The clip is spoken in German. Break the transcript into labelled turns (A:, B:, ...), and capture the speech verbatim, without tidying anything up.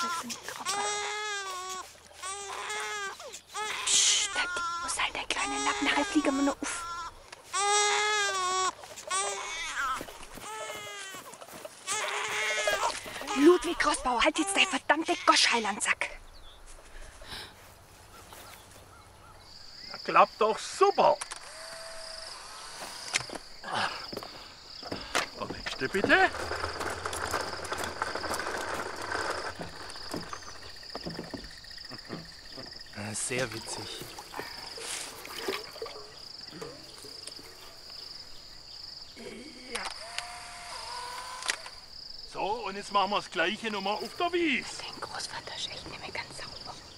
A: das sind die Tropfen. Psst, Tati, muss halt der kleine Lapp, nachher fliegen wir nur auf. Ludwig Grossbauer, halt jetzt dein verdammte Gosch-Heilandsack.
B: Na, klappt doch super. Der nächste bitte.
C: Sehr witzig.
B: Ja. So, und jetzt machen wir das Gleiche nochmal auf der Wies.
A: Dein Großvater ist echt nicht mehr ganz sauber.